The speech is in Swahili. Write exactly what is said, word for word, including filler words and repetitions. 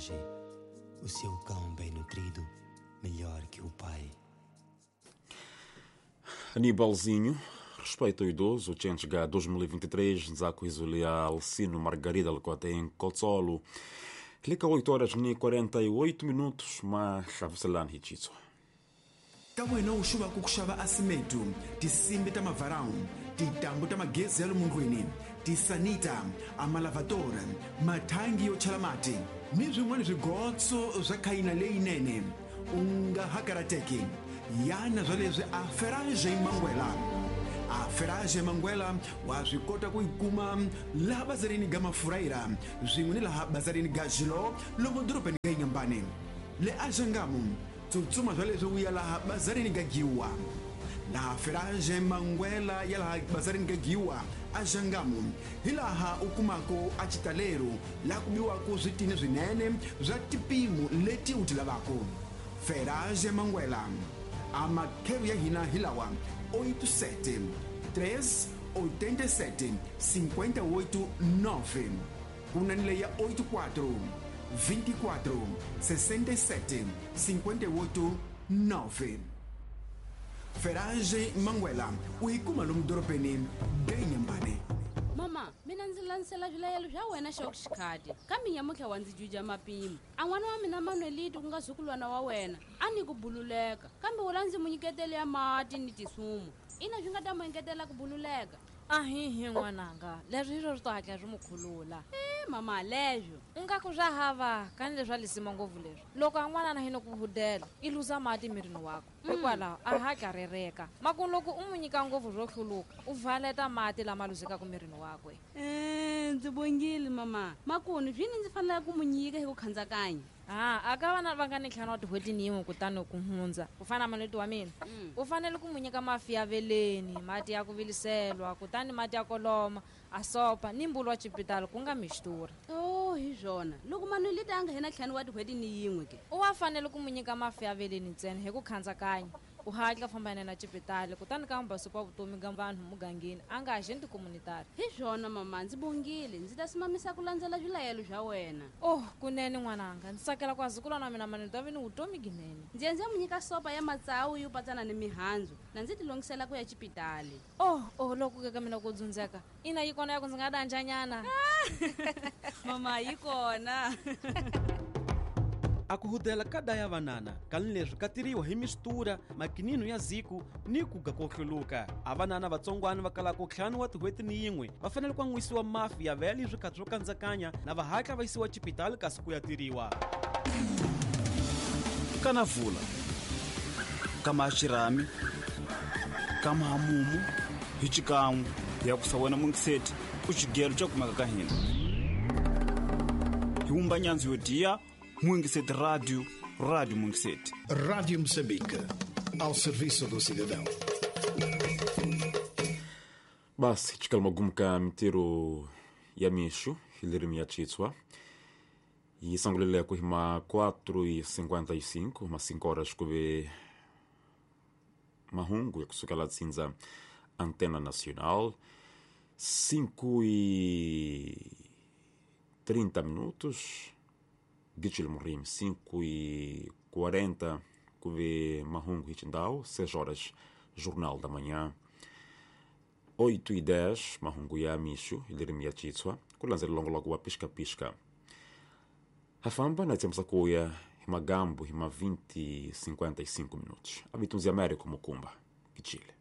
hoje o seu cão bem nutrido, melhor que o pai. Anibalzinho, respeito ao idoso, Tchenchga dois mil e vinte e três, Nzaku Izulia Alcino Margarida Alcote em Kotsolo. Clica oito horas e quarenta e oito minutos, mas Xavuselan Hichitso. Kawena ushuba kukushava asimetu, tisimbi tamavarau, titambu tamagezi alumungwini, tisanita, amalavadora, matangi yochalamati, nizimwani zigotso zakaina leinene, unga hakarateki, yana zaleze aferaje mangwela. Aferaje mangwela wazikota kuikuma la bazarini gama furaira, zinguni la bazarini gajilo, lomo drope ni nyambani. Le ajangamu, tutsuma zalezo uya la bazarini gagiwa. La feraje mangwela ya la bazarini gagiwa ajangamu. Hilaha ukumako achitalero la kubiwa kuzitini zinene za tipimu leti utilabako. Feraje mangwela ama keria hina hilawa oito sete três oitenta e sete cinquenta e oito nove. Unanile ya oito quatro vinte e quatro sessenta e sete cinquenta e oito nove. Ferage Manguela, uikuma lumdoropeni benyambane. Mama, mina ndzi lansela vilayelo vya wena xa kuxikadi kambe nyamutlha wa ndzi juja mapimo an'wana wa mina Manuelito ku nga zukulwana wa wena a ni ku bululeka kambe wula ndzi mu nyiketele ya mati ni tisumu ina swi nga ta mu engetela ku bululeka. Ahihi n'wananga leswi hi swo to hatla swi mu khulula. Eh mama leswo Ingaku swa hava kani leswi a lisima ngopfu leswi loko an'wana na hina ku hudela i luza mati mirini wako hikwalaho a hatla rereka makunu loko u mu nyika ngopfu swo hluluka u valeta mati lama luzekaka mirini wakwe. Eh ndzi bongile mama makunu zwini ndzi fanele ku mu nyika hi ku khandzakanya. Ah, aka vana va nga ni ntlhanu wa tihweti yin'we kutani ku hundza ku fana Manueliti wa mina u fanele ku mu nyika mafi ya veleni mati ya ku viliselwa kutani mati ya koloma a sopa ni mbulu wa chipitali ku nga mixtura. Oh hi zwona loko Manueliti a nga hina ntlhanu wa tihweti ni yin'we ke u wa fanele ku mu nyika mafi ya veleni ntsena hi ku khandzakanya u hatla fambana na chipitali kutani ka mbasipa vutomi ka vanhu mugangeni a nga haxeni tikomunitari. hi zwona mama ndzi bongile ndzi ta simamisa ku landzela vilayelo vya wena. Oh kunene n'wananga ndzi tsakela ku azukulwana wa mina Manueliti wa vini vutomi ginene. Ndzi endze mu nyika sopa ya matsawu yo patsana ni mihandzu na ndzi tilongisela ku ya chipitali. Oh oh loko ka mina ku dzundzeka ina yi kona ya ku ndzi nga danjanyana. Mama yi kona. Akuhudela kada ya vanana kanileswi katiriwa hi mistura makinino ya ziku ni kuga kohluluka avanana vatsongwana va kalaka ntlhanu wa tihweti ni yin'we va fanele ku an'wisiwa mafi ya vele swikati swo kandzakanya na va hatla va yisiwa chipitali kasi ku ya tiriwa kana vula kama xirami kama hamumu hi xikan'we ya ku sa wena mungiseti ku xigelo xa kumeka ka hina hi wumba nyandzo yo diya Mungisete Rádio, Rádio Mungisete. Rádio Moçambique, ao serviço do cidadão. Basi, chikalmagumka mitiro ya mishu, hilirimi ya chitswa. E sangulele ku hima quatro e cinquenta e cinco, uma cinco horas kube mahungu ya kusukala tsinza Antena Nacional. cinco e trinta minutos. Gichil Murim, cinco e quarenta, Kuve Mahungu Hichindau, seis horas, Jornal da Manhã. oito e dez, Mahungu Yamishu, Ilirimi Chitswa, Kulanzer Longo Logo a Pisca Pisca. Hafamba, na temos a coia, Himagambo, Hima vinte e cinquenta e cinco minutos. Habitunzi Américo Mukumba, Gichile.